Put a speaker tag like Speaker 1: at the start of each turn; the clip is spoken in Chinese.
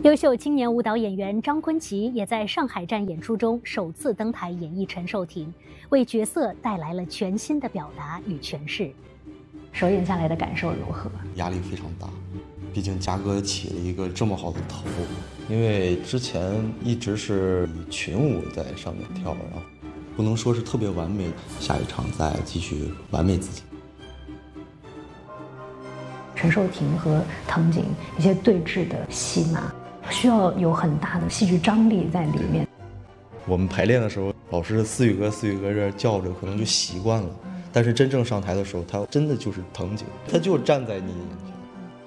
Speaker 1: 优秀青年舞蹈演员张坤奇也在上海站演出中首次登台演绎陈寿婷，为角色带来了全新的表达与诠释。首演下来的感受如何？
Speaker 2: 压力非常大，毕竟嘉哥起了一个这么好的头，
Speaker 3: 因为之前一直是以群舞在上面跳，然后
Speaker 2: 不能说是特别完美，下一场再继续完美自己。
Speaker 1: 陈寿婷和藤井一些对峙的戏码，需要有很大的戏剧张力在里面。
Speaker 3: 我们排练的时候，老师思雨哥这叫着，可能就习惯了。但是真正上台的时候，他真的就是藤井，他就站在你